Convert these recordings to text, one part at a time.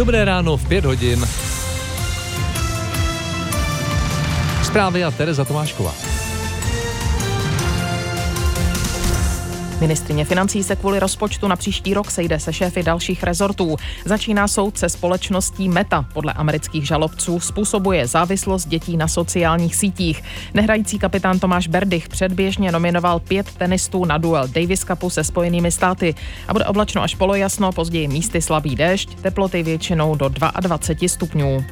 Dobré ráno v 5 hodin. Zprávy a Tereza Tomášková. Ministryně financí se kvůli rozpočtu na příští rok sejde se šéfy dalších rezortů. Začíná soud se společností Meta. Podle amerických žalobců způsobuje závislost dětí na sociálních sítích. Nehrající kapitán Tomáš Berdych předběžně nominoval 5 tenistů na duel Davis Cupu se Spojenými státy. A bude oblačno až polojasno, později místy slabý déšť, teploty většinou do 22 stupňů.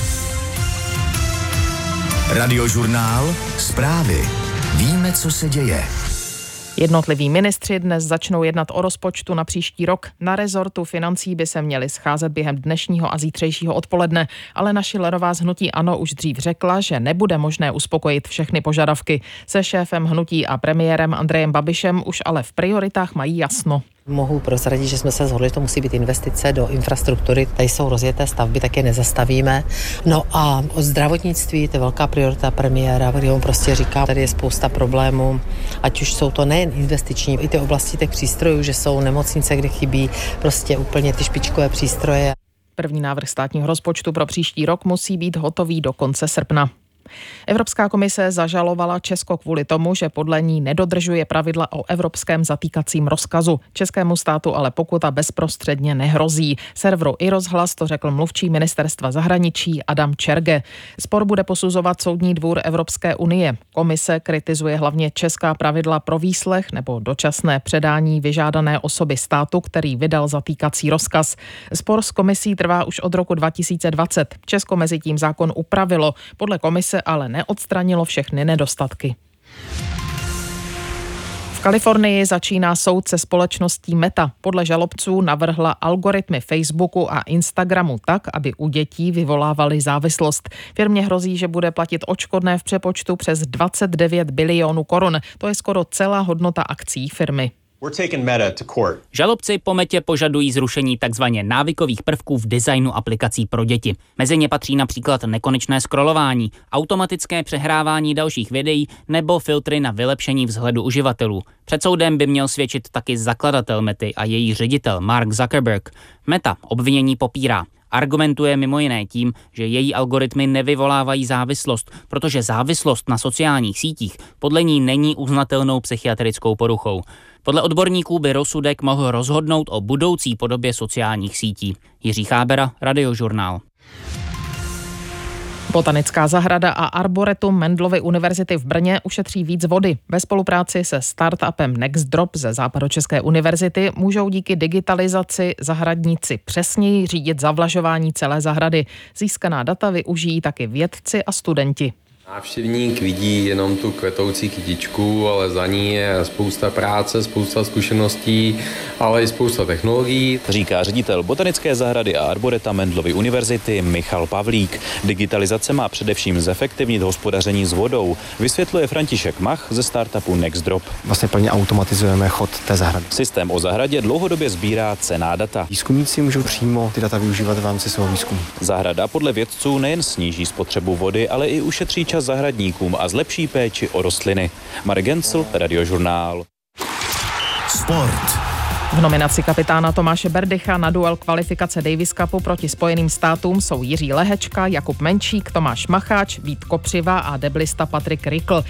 Radiožurnál, zprávy. Víme, co se děje. Jednotliví ministři dnes začnou jednat o rozpočtu na příští rok. Na rezortu financí by se měli scházet během dnešního a zítřejšího odpoledne, ale Alena Schillerová z hnutí ANO už dřív řekla, že nebude možné uspokojit všechny požadavky. Se šéfem hnutí a premiérem Andrejem Babišem už ale v prioritách mají jasno. Mohu prozradit, že jsme se shodli, že to musí být investice do infrastruktury. Tady jsou rozjeté stavby, tak je nezastavíme. No a o zdravotnictví, to je velká priorita premiéra, kdy on prostě říká, tady je spousta problémů, ať už jsou to nejen investiční, i ty oblasti těch přístrojů, že jsou nemocnice, kde chybí prostě úplně ty špičkové přístroje. První návrh státního rozpočtu pro příští rok musí být hotový do konce srpna. Evropská komise zažalovala Česko kvůli tomu, že podle ní nedodržuje pravidla o evropském zatýkacím rozkazu. Českému státu ale pokuta bezprostředně nehrozí. Serveru iRozhlas to řekl mluvčí ministerstva zahraničí Adam Čerge. Spor bude posuzovat Soudní dvůr Evropské unie. Komise kritizuje hlavně česká pravidla pro výslech nebo dočasné předání vyžádané osoby státu, který vydal zatýkací rozkaz. Spor s komisí trvá už od roku 2020. Česko mezi tím zákon upravilo. Podle komise ale neodstranilo všechny nedostatky. V Kalifornii začíná soud se společností Meta. Podle žalobců navrhla algoritmy Facebooku a Instagramu tak, aby u dětí vyvolávaly závislost. Firmě hrozí, že bude platit odškodné v přepočtu přes 29 bilionů korun. To je skoro celá hodnota akcií firmy. Žalobci po Metě požadují zrušení takzvaně návykových prvků v designu aplikací pro děti. Mezi ně patří například nekonečné scrollování, automatické přehrávání dalších videí nebo filtry na vylepšení vzhledu uživatelů. Před soudem by měl svědčit taky zakladatel Mety a její ředitel Mark Zuckerberg. Meta obvinění popírá. Argumentuje mimo jiné tím, že její algoritmy nevyvolávají závislost, protože závislost na sociálních sítích podle ní není uznatelnou psychiatrickou poruchou. Podle odborníků by rozsudek mohl rozhodnout o budoucí podobě sociálních sítí. Jiří Chábera, Radiožurnál. Botanická zahrada a arboretum Mendelovy univerzity v Brně ušetří víc vody. Ve spolupráci se startupem NextDrop ze Západočeské univerzity můžou díky digitalizaci zahradníci přesněji řídit zavlažování celé zahrady. Získaná data využijí taky vědci a studenti. Návštěvník vidí jenom tu kvetoucí kytičku, ale za ní je spousta práce, spousta zkušeností, ale i spousta technologií. Říká ředitel Botanické zahrady a arboreta Mendelovy univerzity Michal Pavlík. Digitalizace má především zefektivnit hospodaření s vodou, vysvětluje František Mach ze startupu NextDrop. Vlastně plně automatizujeme chod té zahrady. Systém o zahradě dlouhodobě sbírá cenná data. Výzkumníci můžou přímo ty data využívat v rámci svého výzkumu. Zahrada podle vědců nejen sníží spotřebu vody, ale i ušetří čas zahradníkům a zlepší péči o rostliny. Marek Gencl, Radiožurnál. Sport. V nominaci kapitána Tomáše Berdycha na duel kvalifikace Davis Cupu proti Spojeným státům jsou Jiří Lehečka, Jakub Menčík, Tomáš Macháč, Vít Kopřiva a deblista Patrik Rikl.